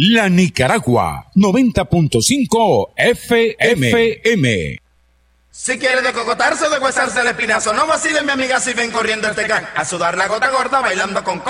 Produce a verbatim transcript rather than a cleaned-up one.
La Nicaragua, noventa punto cinco F M. Si quieres descocotarse o deshuesarse el espinazo, no vacilen, mi amiga, si ven corriendo el tecán a sudar la gota gorda bailando con